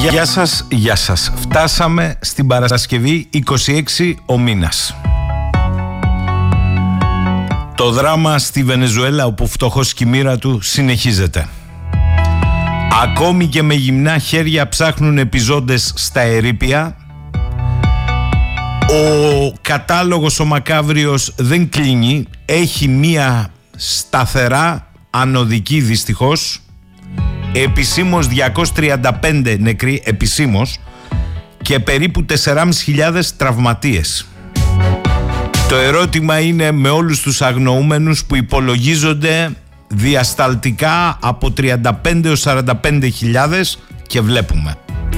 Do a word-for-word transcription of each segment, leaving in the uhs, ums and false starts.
Γεια σας, γεια σας. Φτάσαμε στην Παρασκευή, είκοσι έξι ο μήνας. Το δράμα στη Βενεζουέλα, όπου φτωχός και η μοίρα του συνεχίζεται. Ακόμη και με γυμνά χέρια ψάχνουν επιζώντες στα ερείπια. Ο κατάλογος ο μακάβριος δεν κλείνει. Έχει μία σταθερά ανωδική δυστυχώς. Επισήμως διακόσιοι τριάντα πέντε νεκροί, επισήμως, και περίπου τέσσερις χιλιάδες πεντακόσιοι τραυματίες. Το ερώτημα είναι με όλους τους αγνοούμενους που υπολογίζονται διασταλτικά από τριάντα πέντε έως σαράντα πέντε χιλιάδες και βλέπουμε.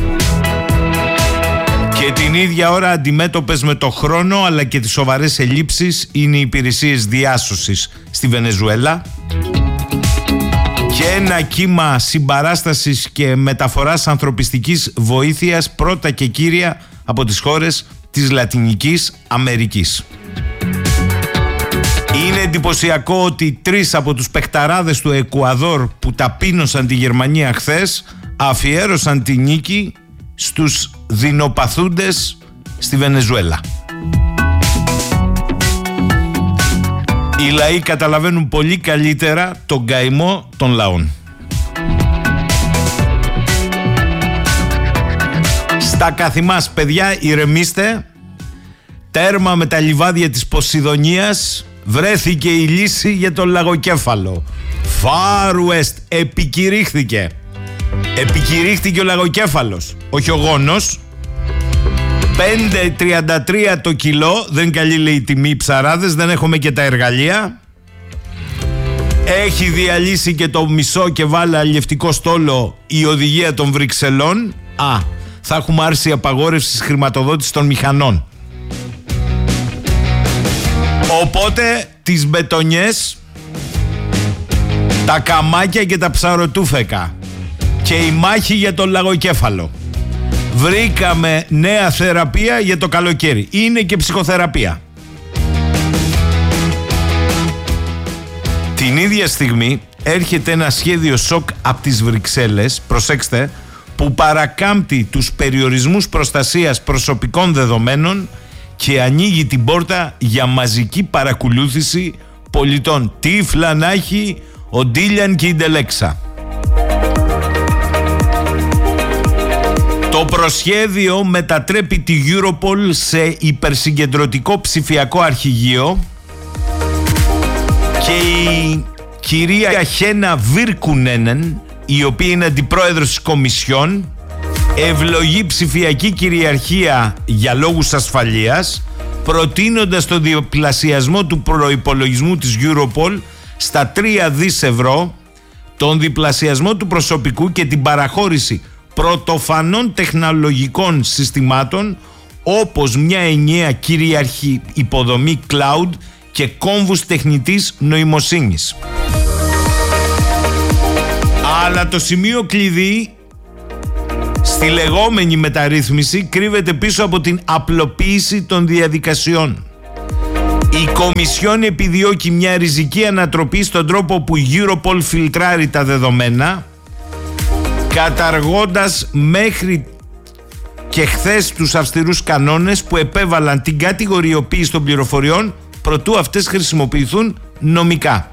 Και την ίδια ώρα αντιμέτωπες με το χρόνο αλλά και τις σοβαρές ελλείψεις είναι οι υπηρεσίες διάσωσης στη Βενεζουέλα και ένα κύμα συμπαράστασης και μεταφοράς ανθρωπιστικής βοήθειας πρώτα και κύρια από τις χώρες της Λατινικής Αμερικής. Είναι εντυπωσιακό ότι τρεις από τους παιχταράδες του Εκουαδόρ που ταπείνωσαν τη Γερμανία χθες αφιέρωσαν τη νίκη στους δεινοπαθούντες στη Βενεζουέλα. Οι λαοί καταλαβαίνουν πολύ καλύτερα τον καημό των λαών. Στα καθημάς, παιδιά, ηρεμήστε. Τέρμα με τα λιβάδια της Ποσειδονίας. Βρέθηκε η λύση για τον λαγοκέφαλο. Far West επικηρύχθηκε. Επικηρύχθηκε ο λαγοκέφαλος, όχι ο γόνος. πέντε τριάντα τρία το κιλό. Δεν καλή λέει η τιμή, ψαράδες. Δεν έχουμε και τα εργαλεία. Έχει διαλύσει και το μισό και βάλε αλλιευτικό στόλο η οδηγία των Βρυξελών. Α, θα έχουμε άρση απαγόρευσης χρηματοδότησης των μηχανών. Οπότε τις μπετονιές, τα καμάκια και τα ψαροτούφεκα και η μάχη για τον λαγοκέφαλο. Βρήκαμε νέα θεραπεία για το καλοκαίρι. Είναι και ψυχοθεραπεία. Την ίδια στιγμή έρχεται ένα σχέδιο σοκ από τις Βρυξέλλες, προσέξτε, που παρακάμπτει τους περιορισμούς προστασίας προσωπικών δεδομένων και ανοίγει την πόρτα για μαζική παρακολούθηση πολιτών. Τύφλα να έχει ο Ντίλιαν και η Ντελέξα. Το προσχέδιο μετατρέπει τη Europol σε υπερσυγκεντρωτικό ψηφιακό αρχηγείο και η κυρία Χένα Βίρκουνενεν, η οποία είναι αντιπρόεδρος της Κομισιόν, ευλογεί ψηφιακή κυριαρχία για λόγους ασφαλείας, προτείνοντας το διπλασιασμό του προϋπολογισμού της Europol στα τρία δισεκατομμύρια ευρώ, τον διπλασιασμό του προσωπικού και την παραχώρηση πρωτοφανών τεχνολογικών συστημάτων όπως μια ενιαία κυριαρχή υποδομή cloud και κόμβους τεχνητής νοημοσύνης. Αλλά το σημείο κλειδί στη λεγόμενη μεταρρύθμιση κρύβεται πίσω από την απλοποίηση των διαδικασιών. Η Κομισιόν επιδιώκει μια ριζική ανατροπή στον τρόπο που η Europol φιλτράρει τα δεδομένα, καταργώντας μέχρι και χθες τους αυστηρούς κανόνες που επέβαλαν την κατηγοριοποίηση των πληροφοριών προτού αυτές χρησιμοποιηθούν νομικά.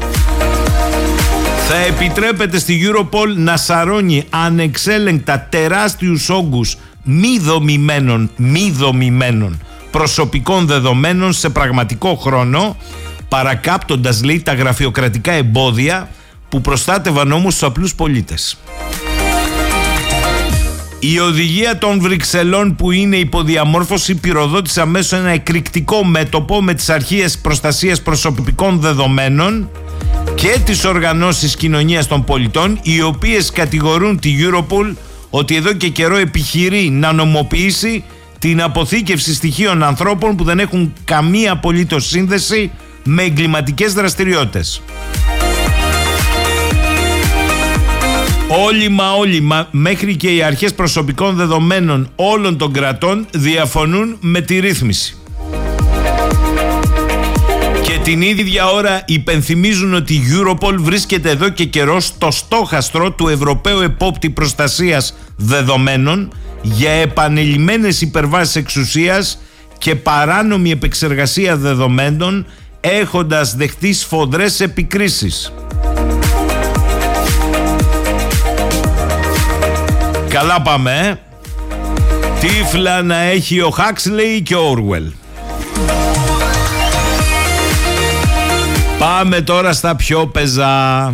Θα επιτρέπεται στη Europol να σαρώνει ανεξέλεγκτα τεράστιους όγκους μη δομημένων, μη δομημένων προσωπικών δεδομένων σε πραγματικό χρόνο, παρακάπτοντας, λέει, τα γραφειοκρατικά εμπόδια που προστάτευαν όμως τους απλούς πολίτες. Η οδηγία των Βρυξελών, που είναι υποδιαμόρφωση, πυροδότησε αμέσως ένα εκρηκτικό μέτωπο με τις αρχές προστασίας προσωπικών δεδομένων και τις οργανώσεις κοινωνίας των πολιτών, οι οποίες κατηγορούν τη Europol ότι εδώ και καιρό επιχειρεί να νομοποιήσει την αποθήκευση στοιχείων ανθρώπων που δεν έχουν καμία απολύτως σύνδεση με εγκληματικές δραστηριότητες. Όλοι μα όλοι μα, μέχρι και οι αρχές προσωπικών δεδομένων όλων των κρατών διαφωνούν με τη ρύθμιση. Και την ίδια ώρα υπενθυμίζουν ότι η Europol βρίσκεται εδώ και καιρό στο στόχαστρο του Ευρωπαίου Επόπτη Προστασίας Δεδομένων για επανειλημμένες υπερβάσεις εξουσίας και παράνομη επεξεργασία δεδομένων, έχοντας δεχτεί σφοδρές επικρίσεις. Καλά πάμε, ε? Τύφλα να έχει ο Χάξλεϊ και ο Όρουελ. Πάμε τώρα στα πιο πεζά.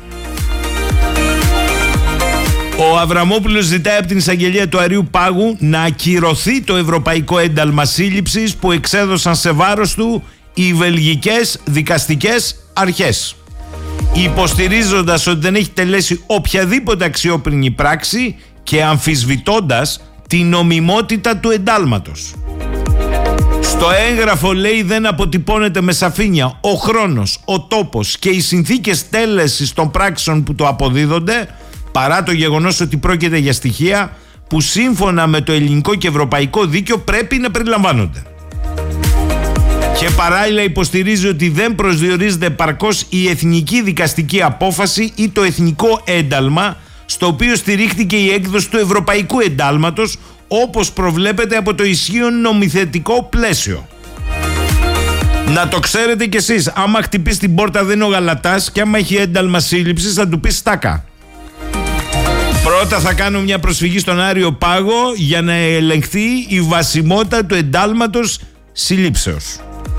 Ο Αβραμόπουλος ζητάει από την εισαγγελία του Αριού Πάγου να ακυρωθεί το ευρωπαϊκό ένταλμα σύλληψης που εξέδωσαν σε βάρος του οι βελγικές δικαστικές αρχές, υποστηρίζοντας ότι δεν έχει τελέσει οποιαδήποτε αξιόπινη πράξη και αμφισβητώντας την νομιμότητα του εντάλματος. Στο έγγραφο, λέει, δεν αποτυπώνεται με σαφήνεια ο χρόνος, ο τόπος και οι συνθήκες τέλεσης των πράξεων που το αποδίδονται, παρά το γεγονός ότι πρόκειται για στοιχεία που σύμφωνα με το ελληνικό και ευρωπαϊκό δίκαιο πρέπει να περιλαμβάνονται. Και παράλληλα υποστηρίζει ότι δεν προσδιορίζεται επαρκώς η εθνική δικαστική απόφαση ή το εθνικό ένταλμα στο οποίο στηρίχθηκε η έκδοση του ευρωπαϊκού εντάλματος, όπως προβλέπεται από το ισχύον νομιθετικό πλαίσιο. Να το ξέρετε κι εσείς, άμα χτυπήσει την πόρτα δεν είναι ο Γαλατάς και άμα έχει ένταλμα σύλληψης θα του πει στάκα. Πρώτα θα κάνω μια προσφυγή στον Άριο Πάγο για να ελεγχθεί η βασιμότητα του εντάλματος συλλήψεως.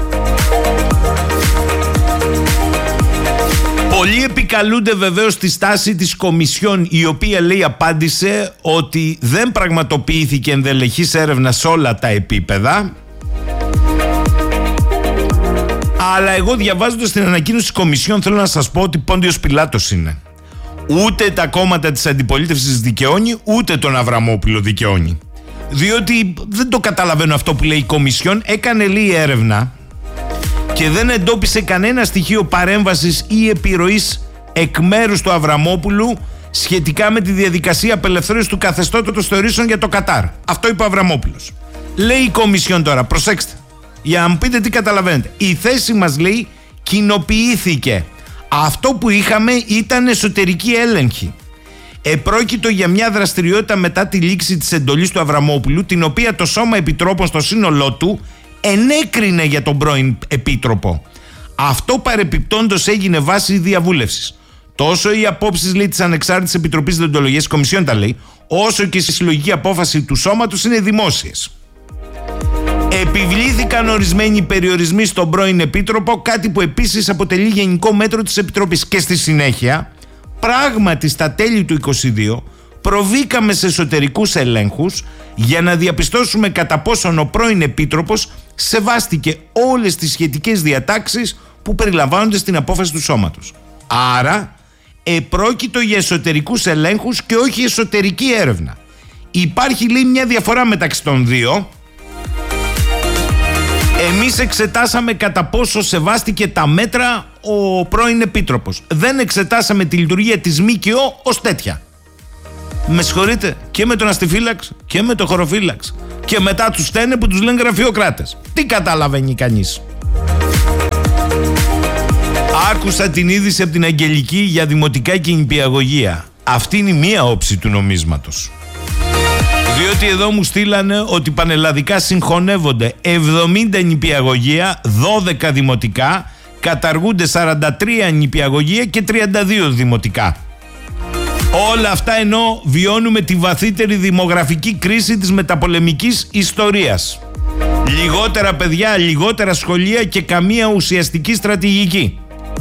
Πολλοί επικαλούνται βεβαίως τη στάση της Κομισιόν, η οποία, λέει, απάντησε ότι δεν πραγματοποιήθηκε ενδελεχής έρευνα σε όλα τα επίπεδα. Αλλά εγώ, διαβάζοντας την ανακοίνωση της Κομισιόν, θέλω να σας πω ότι Πόντιος Πιλάτος είναι. Ούτε τα κόμματα της αντιπολίτευσης δικαιώνει, ούτε τον Αβραμόπουλο δικαιώνει. Διότι δεν το καταλαβαίνω αυτό που λέει η Κομισιόν. Έκανε, λέει, έρευνα και δεν εντόπισε κανένα στοιχείο παρέμβασης ή επιρροής εκ μέρους του Αβραμόπουλου σχετικά με τη διαδικασία απελευθέρωσης του καθεστώτος θεωρήσεων για το Κατάρ. Αυτό είπε ο Αβραμόπουλος. Λέει η Κομισιόν τώρα, προσέξτε, για να μου πείτε τι καταλαβαίνετε. Η θέση μας, λέει, κοινοποιήθηκε. Αυτό που είχαμε ήταν εσωτερική έλεγχη. Επρόκειτο για μια δραστηριότητα μετά τη λήξη της εντολής του Αβραμόπουλου, την οποία το Σώμα Επιτρόπων στο σύνολό του ενέκρινε για τον πρώην Επίτροπο. Αυτό παρεπιπτόντως έγινε βάση διαβούλευσης. Τόσο οι απόψεις, λέει, της Ανεξάρτητης Επιτροπής Δεοντολογίας, Κομισιόν τα λέει, όσο και η συλλογική απόφαση του σώματος είναι δημόσιες. Επιβλήθηκαν ορισμένοι περιορισμοί στον πρώην Επίτροπο, κάτι που επίσης αποτελεί γενικό μέτρο της Επιτροπής. Και στη συνέχεια, πράγματι στα τέλη του είκοσι δύο, προβήκαμε σε εσωτερικούς ελέγχους για να διαπιστώσουμε κατά πόσον ο πρώην Επίτροπος σεβάστηκε όλες τις σχετικές διατάξεις που περιλαμβάνονται στην απόφαση του σώματος. Άρα, επρόκειτο για εσωτερικούς ελέγχους και όχι εσωτερική έρευνα. Υπάρχει, λέει, μια διαφορά μεταξύ των δύο. Εμείς εξετάσαμε κατά πόσο σεβάστηκε τα μέτρα ο πρώην Επίτροπος. Δεν εξετάσαμε τη λειτουργία της ΜΚΟ ως τέτοια. Με συγχωρείτε, και με τον αστιφύλαξ και με τον χωροφύλαξ. Και μετά τους στένε που τους λένε γραφειοκράτες. Τι καταλαβαίνει κανείς? Άκουσα την είδηση από την Αγγελική για δημοτικά και νηπιαγωγεία. Αυτή είναι η μία όψη του νομίσματος. Διότι εδώ μου στείλανε ότι πανελλαδικά συγχωνεύονται εβδομήντα νηπιαγωγεία, δώδεκα δημοτικά, καταργούνται σαράντα τρία νηπιαγωγεία και τριάντα δύο δημοτικά. Όλα αυτά ενώ βιώνουμε τη βαθύτερη δημογραφική κρίση της μεταπολεμικής ιστορίας. Λιγότερα παιδιά, λιγότερα σχολεία και καμία ουσιαστική στρατηγική.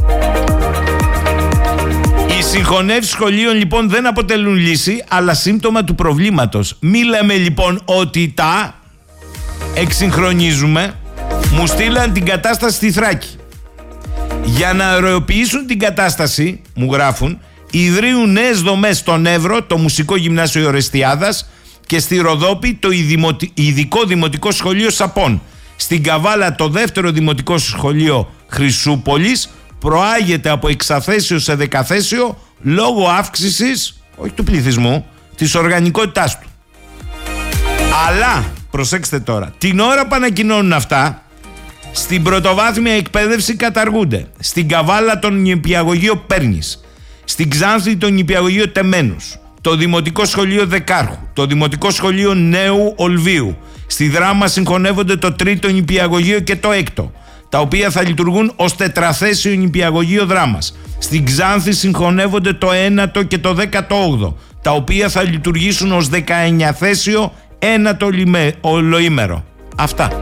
Οι συγχωνεύσεις σχολείων λοιπόν δεν αποτελούν λύση, αλλά σύμπτωμα του προβλήματος. Μη λέμε λοιπόν ότι τα εξυγχρονίζουμε. Μου στείλαν την κατάσταση στη Θράκη. Για να αεροποιήσουν την κατάσταση, μου γράφουν, ιδρύουν νέες δομές στον Εύρο, το Μουσικό Γυμνάσιο Ορεστιάδας, και στη Ροδόπη το Ειδικό Δημοτικό Σχολείο Σαπών. Στην Καβάλα το δεύτερο Δημοτικό Σχολείο Χρυσούπολης προάγεται από εξαθέσιο σε δεκαθέσιο λόγω αύξησης, όχι του πληθυσμού, της οργανικότητάς του. Αλλά, προσέξτε τώρα, την ώρα που ανακοινώνουν αυτά, Στην πρωτοβάθμια εκπαίδευση καταργούνται. Στην Καβάλα τον νηπιαγωγείο Πέρνης. Στην Ξάνθη τον νηπιαγωγείο Τεμένους. Το Δημοτικό Σχολείο Δεκάρχου. Το Δημοτικό Σχολείο Νέου Ολβίου. Στη Δράμα συγχωνεύονται το τρίτο νηπιαγωγείο και το έκτο, τα οποία θα λειτουργούν ως τετραθέσιο νηπιαγωγείο Δράμας. Στην Ξάνθη συγχωνεύονται το ένατο και το δέκατο όγδοο, τα οποία θα λειτουργήσουν ως δεκαεννιαθέσιο ένατο ολοήμερο. Αυτά.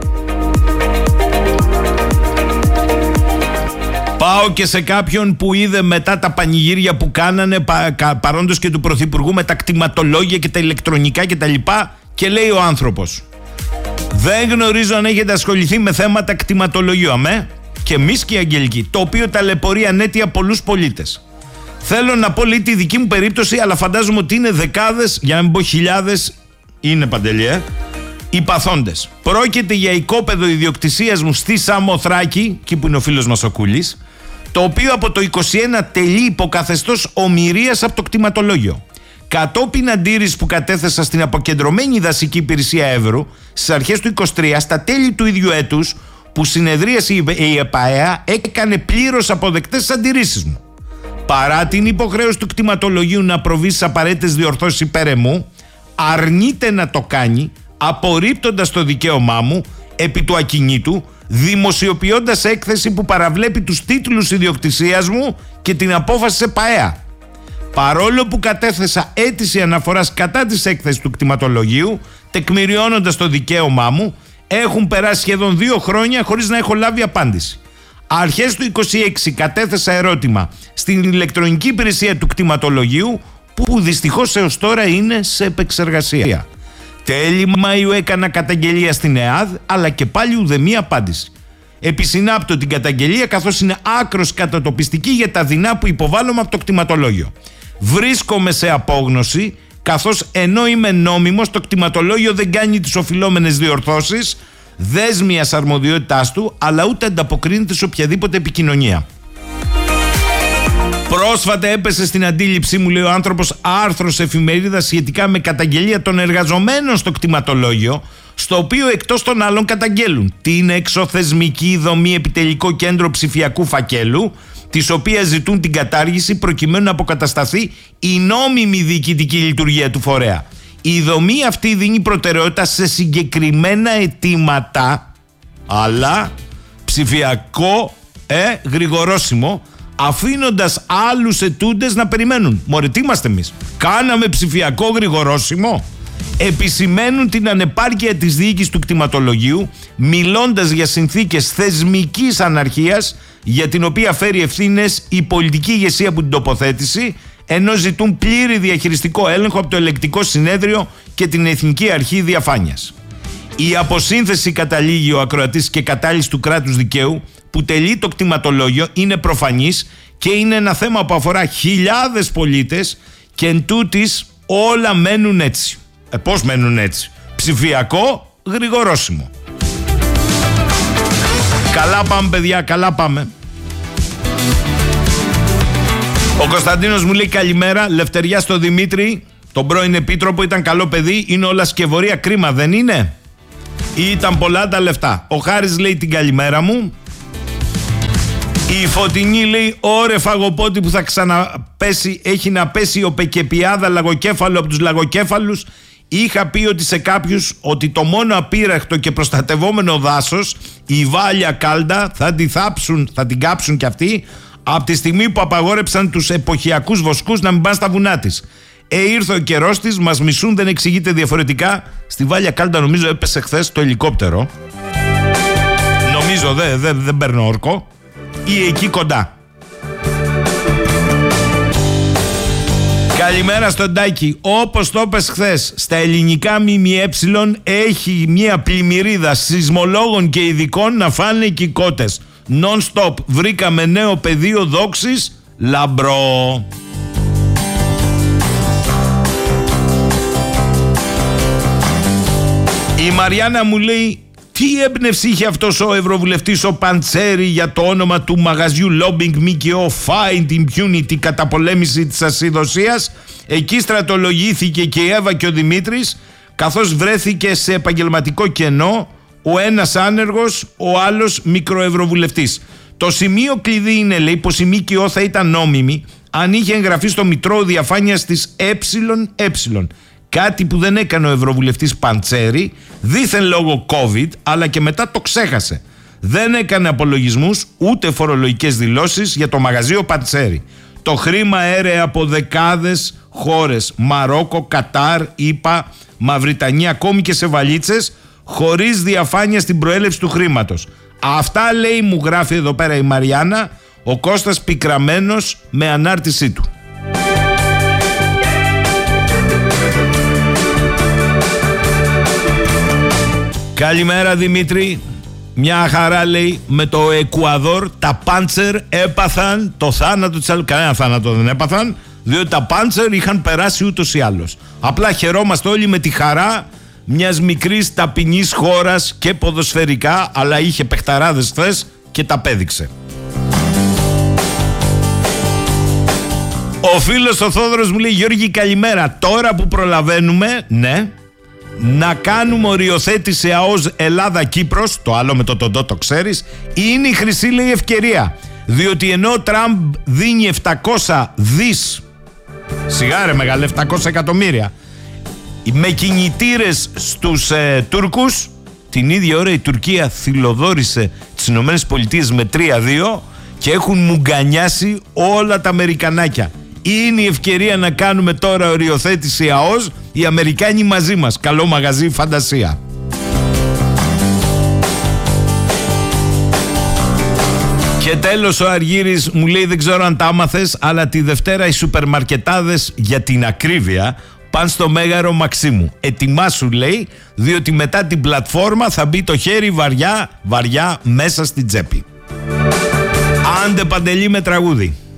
Πάω και σε κάποιον που είδε μετά τα πανηγύρια που κάνανε πα, παρόντος και του Πρωθυπουργού με τα κτηματολόγια και τα ηλεκτρονικά και τα λοιπά, και λέει ο άνθρωπος: δεν γνωρίζω αν έχετε ασχοληθεί με θέματα κτηματολογίου, αμέ, και εμείς και η Αγγελική, το οποίο ταλαιπωρεί ανέτεια πολλούς πολίτες. Θέλω να πω, λέει, τη δική μου περίπτωση, αλλά φαντάζομαι ότι είναι δεκάδες, για να μην πω χιλιάδες, είναι, Παντελή, ε, οι παθόντες. Πρόκειται για οικόπεδο ιδιοκτησίας μου στη Σαμοθράκη, εκεί που είναι ο φίλος μας ο Κούλης, το οποίο από το είκοσι ένα τελεί υποκαθεστώς ομηρίας από το κτηματολόγιο. Κατόπιν αντίρρησης που κατέθεσα στην αποκεντρωμένη δασική υπηρεσία Εύρου στις αρχές του είκοσι τρία, στα τέλη του ίδιου έτους, που συνεδρίασε η ΕΠΑΕΑ, έκανε πλήρως αποδεκτές τις αντιρρήσεις μου. Παρά την υποχρέωση του κτηματολογίου να προβεί στις απαραίτητες διορθώσεις υπέρ εμού, αρνείται να το κάνει, απορρίπτοντας το δικαίωμά μου επί του ακινήτου, δημοσιοποιώντας έκθεση που παραβλέπει τους τίτλους ιδιοκτησίας μου και την απόφαση της ΕΠΑΕΑ. Παρόλο που κατέθεσα αίτηση αναφοράς κατά της έκθεσης του κτηματολογίου, τεκμηριώνοντας το δικαίωμά μου, έχουν περάσει σχεδόν δύο χρόνια χωρίς να έχω λάβει απάντηση. Αρχές του είκοσι έξι κατέθεσα ερώτημα στην ηλεκτρονική υπηρεσία του κτηματολογίου, που δυστυχώς έως τώρα είναι σε επεξεργασία. Τέλη Μαΐου έκανα καταγγελία στην ΕΑΔ, αλλά και πάλι ουδέμια απάντηση. Επισυνάπτω την καταγγελία, καθώς είναι άκρος κατατοπιστική για τα δεινά που υποβάλλομαι από το κτηματολόγιο. Βρίσκομαι σε απόγνωση, καθώς ενώ είμαι νόμιμος, το κτηματολόγιο δεν κάνει τις οφειλόμενες διορθώσεις, δέσμιας αρμοδιότητάς του, αλλά ούτε ανταποκρίνεται σε οποιαδήποτε επικοινωνία. Πρόσφατα έπεσε στην αντίληψή μου, λέει ο άνθρωπος, άρθρο σε εφημερίδα σχετικά με καταγγελία των εργαζομένων στο κτηματολόγιο, στο οποίο εκτός των άλλων καταγγέλουν την εξωθεσμική δομή επιτελικό κέντρο ψηφιακού φακέλου, της οποίας ζητούν την κατάργηση προκειμένου να αποκατασταθεί η νόμιμη διοικητική λειτουργία του φορέα. Η δομή αυτή δίνει προτεραιότητα σε συγκεκριμένα αιτήματα, αλλά ψηφιακό ε, γρηγορόσημο, αφήνοντας άλλους ετούντες να περιμένουν. Μωρέ, τι είμαστε εμείς? Κάναμε ψηφιακό γρηγορόσημο? Επισημαίνουν την ανεπάρκεια της διοίκησης του κτηματολογίου, μιλώντας για συνθήκες θεσμικής αναρχίας, για την οποία φέρει ευθύνες η πολιτική ηγεσία που την τοποθέτησε, ενώ ζητούν πλήρη διαχειριστικό έλεγχο από το Ελεκτικό Συνέδριο και την Εθνική Αρχή Διαφάνειας. Η αποσύνθεση, καταλήγει ο ακροατής, και κατάλυση του κράτους δικαίου που τελεί το κτηματολόγιο είναι προφανής και είναι ένα θέμα που αφορά χιλιάδες πολίτες, και εν τούτης όλα μένουν έτσι. Ε, πώς μένουν έτσι? Ψηφιακό γρηγορόσημο. Καλά πάμε, παιδιά, καλά πάμε. Ο Κωνσταντίνος μου λέει καλημέρα, Λευτεριά στο Δημήτρη, τον πρώην επίτροπο, ήταν καλό παιδί, είναι όλα σκευωρία, κρίμα δεν είναι? Ή ήταν πολλά τα λεφτά? Ο Χάρης λέει την καλημέρα μου. Η Φωτεινή λέει: ωρε φαγοπότη που θα ξαναπέσει, έχει να πέσει ο Πεκεπιάδα λαγοκέφαλο από τους λαγοκέφαλους. Είχα πει ότι σε κάποιους ότι το μόνο απείραχτο και προστατευόμενο δάσος, η Βάλια Κάλντα, θα την θάψουν, θα την κάψουν κι αυτοί, από τη στιγμή που απαγόρεψαν τους εποχιακούς βοσκούς να μην πάνε στα βουνά της. Ε, ήρθε ο καιρός της, μας μισούν, δεν εξηγείται διαφορετικά. Στη Βάλια Κάλντα νομίζω έπεσε χθες το ελικόπτερο. Νομίζω, δεν δε, δε παίρνω όρκο. Ή εκεί κοντά. Καλημέρα στον Τάκη. Όπως το είπες χθες, στα ελληνικά ΜΜΕ έχει μια πλημμυρίδα σεισμολόγων και ειδικών να φάνε και οι κότες. Non-stop. Βρήκαμε νέο πεδίο δόξης, λαμπρό. Η Μαριάννα μου λέει: τι έμπνευση είχε αυτός ο ευρωβουλευτής ο Παντσέρη για το όνομα του μαγαζιού Lobbying ΜΚΟ Find Impunity, καταπολέμηση της ασυδοσίας? Εκεί στρατολογήθηκε και η Εύα και ο Δημήτρης, καθώς βρέθηκε σε επαγγελματικό κενό ο ένας άνεργος, ο άλλος μικροευρωβουλευτής. Το σημείο κλειδί είναι, λέει, πως η ΜΚΟ θα ήταν νόμιμη αν είχε εγγραφεί στο Μητρό Διαφάνειας της ΕΕ. Κάτι που δεν έκανε ο Ευρωβουλευτής Παντσέρη, δήθεν λόγω COVID, αλλά και μετά το ξέχασε. Δεν έκανε απολογισμούς ούτε φορολογικές δηλώσεις για το μαγαζί Παντσέρη. Το χρήμα έρεε από δεκάδες χώρες, Μαρόκο, Κατάρ, ΗΠΑ, Μαυριτανία, ακόμη και σε βαλίτσες, χωρίς διαφάνεια στην προέλευση του χρήματος. Αυτά, λέει, μου γράφει εδώ πέρα η Μαριάννα, ο Κώστας πικραμένος με ανάρτησή του. Καλημέρα Δημήτρη. Μια χαρά, λέει, με το Εκουαδόρ τα Πάντσερ έπαθαν το θάνατο της Αλβανίας. Κανένα θάνατο δεν έπαθαν, διότι τα Πάντσερ είχαν περάσει ούτως ή άλλως. Απλά χαιρόμαστε όλοι με τη χαρά μιας μικρής ταπεινής χώρας και ποδοσφαιρικά, αλλά είχε παιχταράδες χθες και τα πέδειξε. Ο φίλος ο Θόδωρος μου λέει: Γιώργη, καλημέρα. Τώρα που προλαβαίνουμε, ναι, να κάνουμε οριοθέτηση ΑΟΣ Ελλάδα-Κύπρος, το άλλο με το τοντό το ξέρεις, είναι η χρυσή, λέει, ευκαιρία. Διότι ενώ ο Τραμπ δίνει επτακόσια δις, σιγά ρε μεγάλε, επτακόσια εκατομμύρια, με κινητήρες στους ε, Τούρκους, την ίδια ώρα η Τουρκία θυλοδόρησε τις Ηνωμένες Πολιτείες με τρία δύο και έχουν μουγκανιάσει όλα τα Αμερικανάκια. Είναι η ευκαιρία να κάνουμε τώρα οριοθέτηση ΑΟΣ, οι Αμερικάνοι μαζί μας. Καλό μαγαζί, φαντασία. Και τέλος ο Αργύρης μου λέει: δεν ξέρω αν τα άμαθες, αλλά τη Δευτέρα οι σούπερ μαρκετάδες, για την ακρίβεια, πάνε στο Μέγαρο Μαξίμου. Ετοιμάσου, λέει, διότι μετά την πλατφόρμα θα μπει το χέρι βαριά, βαριά μέσα στην τσέπη. Άντε Παντελή με τραγούδι.